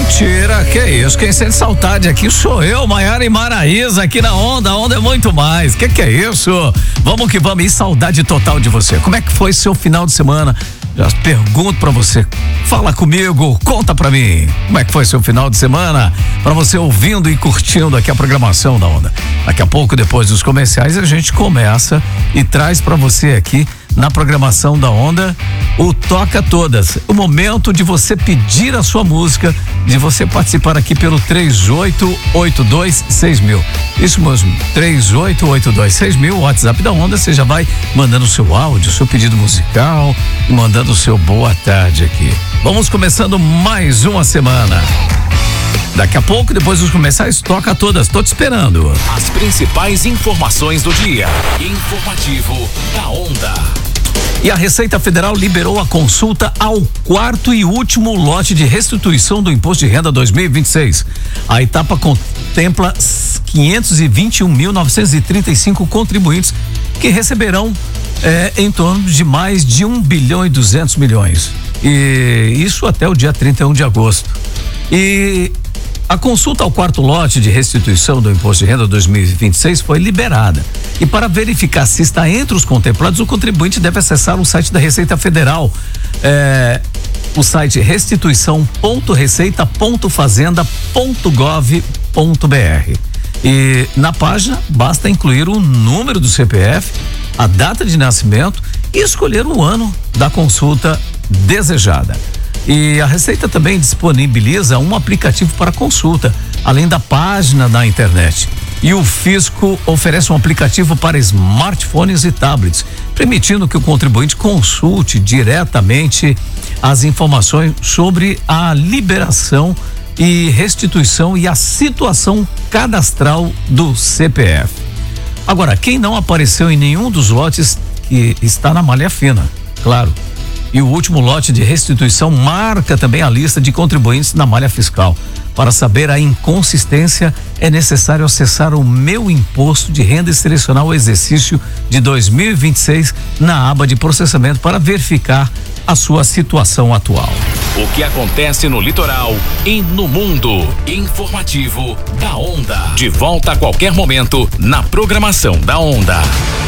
Mentira, que isso? Quem sente saudade aqui sou eu, Maiara e Maraísa, aqui na Onda. A Onda é muito mais. Que é isso? Vamos que vamos. E saudade total de você. Como é que foi seu final de semana? Já pergunto pra você. Fala comigo, conta pra mim. Como é que foi seu final de semana? Pra você ouvindo e curtindo aqui a programação da Onda. Daqui a pouco, depois dos comerciais, a gente começa e traz pra você aqui na programação da Onda o Toca Todas. O momento de você pedir a sua música, de você participar aqui pelo 38826000. Isso mesmo, 38826000, o WhatsApp da Onda. Você já vai mandando o seu áudio, o seu pedido musical e mandando o seu boa tarde aqui. Vamos começando mais uma semana. Daqui a pouco, depois dos comerciais, Toca Todas. Tô te esperando. As principais informações do dia. Informativo da Onda. E a Receita Federal liberou a consulta ao quarto e último lote de restituição do Imposto de Renda 2026. A etapa contempla 521.935 contribuintes que receberão em torno de mais de 1 bilhão e 200 milhões. E isso até o dia 31 de agosto. E a consulta ao quarto lote de restituição do Imposto de Renda 2026 foi liberada. E para verificar se está entre os contemplados, o contribuinte deve acessar o site da Receita Federal. O site restituição.receita.fazenda.gov.br. E na página basta incluir o número do CPF, a data de nascimento e escolher o ano da consulta desejada. E a Receita também disponibiliza um aplicativo para consulta, além da página na internet. E o Fisco oferece um aplicativo para smartphones e tablets, permitindo que o contribuinte consulte diretamente as informações sobre a liberação e restituição e a situação cadastral do CPF. Agora, quem não apareceu em nenhum dos lotes que está na malha fina, claro. E o último lote de restituição marca também a lista de contribuintes na malha fiscal. Para saber a inconsistência, é necessário acessar o Meu Imposto de Renda e selecionar o exercício de 2026 na aba de processamento para verificar a sua situação atual. O que acontece no litoral e no mundo. Informativo da Onda. De volta a qualquer momento na programação da Onda.